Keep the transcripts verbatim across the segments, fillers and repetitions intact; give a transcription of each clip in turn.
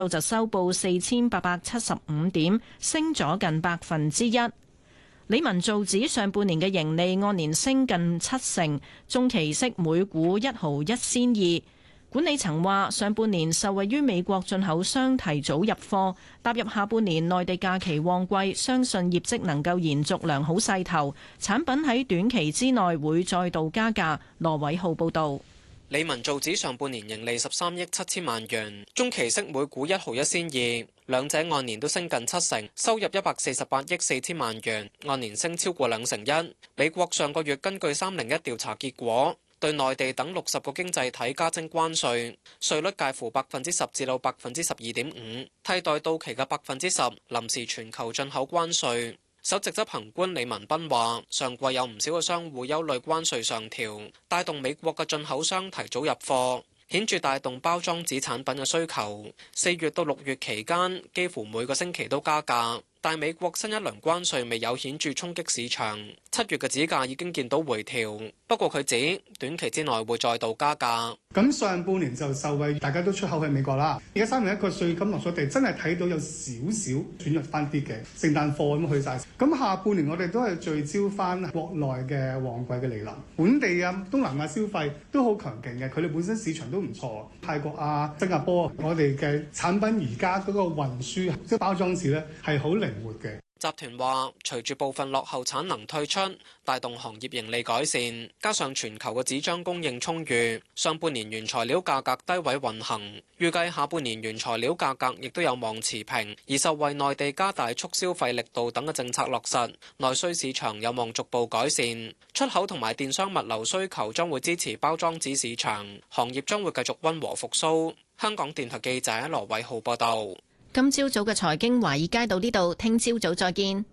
就收報四千八百七十五點，升咗近百分之一。理文造紙上半年嘅盈利按年升近七成，中期息每股一毫一仙二。管理層話，上半年受惠於美國進口商提早入貨，踏入下半年內地假期旺季，相信業績能夠延續良好勢頭，產品喺短期之內會再度加價。羅偉浩報導。 理文造紙上半年盈利十三億七千萬元，中期息每股一毫一仙二，兩者按年都升近七成，收入一百四十八億四千萬元，按年升超過兩成一。美國上個月根據三零一調查結果，對內地等六十個經濟體加徵關稅，稅率介乎百分之十至到百分之十二點五，替代到期嘅百分之十臨時全球進口關稅。首席執行官李文斌話：上季有唔少嘅商戶憂慮關稅上調，帶動美國嘅進口商提早入貨，顯著帶動包裝紙產品嘅需求。四月到六月期間，幾乎每個星期都加價。但美國新一輪關稅未有顯著衝擊市場，七月嘅紙價已經見到回調。不過佢指短期之內會再度加價。 咁上半年就受惠，大家都出口去美國啦。而家三年一個稅金落咗地，真係睇到有少少轉弱翻啲嘅聖誕貨咁去晒。咁下半年我哋都係聚焦翻國內嘅旺季嘅嚟臨，本地啊東南亞消費都好強勁嘅，佢哋本身市場都唔錯。泰國啊、新加坡，我哋嘅產品而家嗰個運輸即係包裝紙咧係好靈活嘅。 集團話，隨住部分落後產能退出，帶動行業盈利改善，加上全球嘅紙張供應充裕，上半年原材料價格低位運行，預計下半年原材料價格亦都有望持平，而受惠內地加大促消費力度等嘅政策落實，內需市場有望逐步改善，出口同埋電商物流需求將會支持包裝紙市場，行業將會繼續溫和復甦。香港電台記者羅偉浩報道。 今朝早嘅財經華爾街到呢度，聽朝早再見。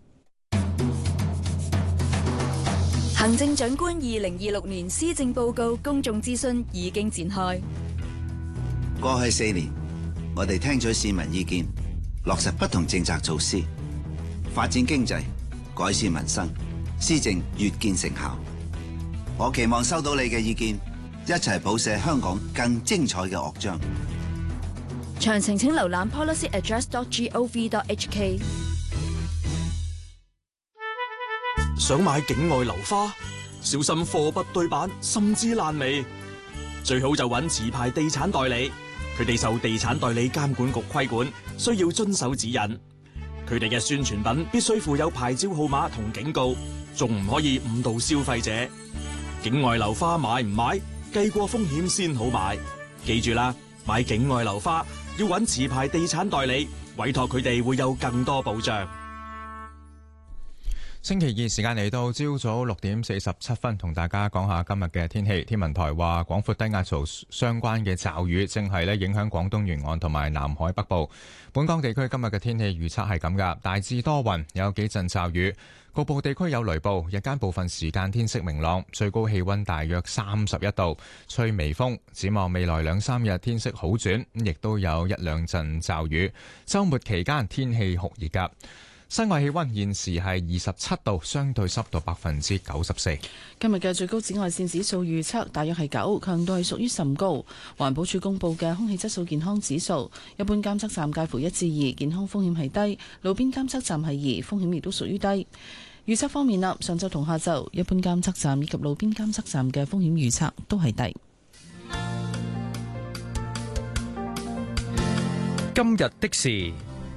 行政長官二零二六年施政報告公眾諮詢已經展開。 過去四年，我哋聽取市民意見，落實不同政策措施，發展經濟，改善民生，施政越見成效。我期望收到你嘅意見，一齊譜寫香港更精彩嘅樂章。 詳情請瀏覽 policy address dot gov dot hk。 想買境外樓花，小心貨不對版，甚至爛尾。最好就揾持牌地產代理，佢哋受地產代理監管局規管，需要遵守指引。佢哋嘅宣傳品必須附有牌照號碼同警告，仲唔可以誤導消費者。境外樓花買唔買，計過風險先好買。記住啦，買境外樓花要揾持牌地產代理，委託佢哋會有更多保障。 星期二時間嚟到朝早六點四十七分，同大家講下今日嘅天氣。天文台話，廣闊低壓槽相關嘅驟雨正係咧影響廣東沿岸同埋南海北部。本港地區今日嘅天氣預測係咁噶，大致多雲，有幾陣驟雨，局部地區有雷暴。日間部分時間天色明朗，最高氣溫大約三十一度，吹微風。展望未來兩三日天色好轉，亦都有一兩陣驟雨。週末期間天氣酷熱噶。室外氣溫現時係二十七度，相對濕度百分之九十四。 今日嘅最高紫外線指數預測大約係九，強度係屬於甚高。環保署公布嘅空氣質素健康指數，一般監測站介乎一至二，健康風險係低；路邊監測站係二，風險亦都屬於低。預測方面啦，上晝同下晝，一般監測站以及路邊監測站嘅風險預測都係低。 今日的事。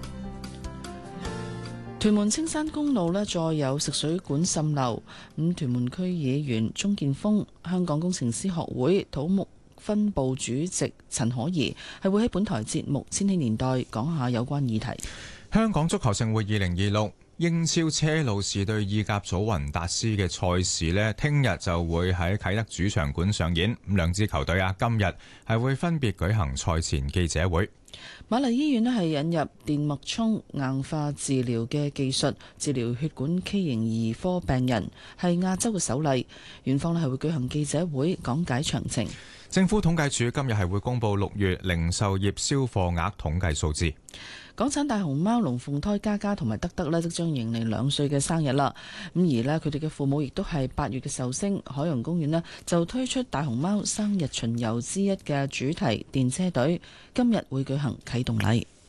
屯門青山公路呢，再有食水管滲漏。咁屯門區議員鍾建峰、香港工程師學會土木分部主席陳可怡係會喺本台節目《千禧年代》講下有關議題。 香港足球盛會二零二六英超車路士對意甲祖雲達斯嘅賽事呢，聽日就會喺啟德主場館上演。咁兩支球隊啊，今日係會分別舉行賽前記者會。 瑪麗醫院咧係引入電脈衝硬化治療嘅技術，治療血管畸形兒科病人，係亞洲嘅首例。院方咧係會舉行記者會講解詳情。 政府統計處今日係會公布六月零售業銷貨額統計數字。 港產大熊貓龍鳳胎嘉嘉同埋德德咧即將迎嚟兩歲嘅生日啦。咁而咧佢哋嘅父母亦都係八月嘅壽星。海洋公園咧就推出大熊貓生日巡遊之一嘅主題電車隊，今日會舉行啟動禮。